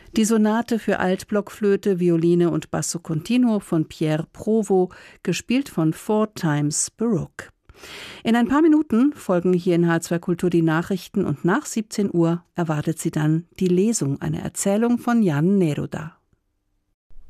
Die Sonate für Altblockflöte, Violine und Basso Continuo von Pierre Provost, gespielt von Four Times Baroque. In ein paar Minuten folgen hier in H2 Kultur die Nachrichten und nach 17 Uhr erwartet Sie dann die Lesung, eine Erzählung von Jan Neruda.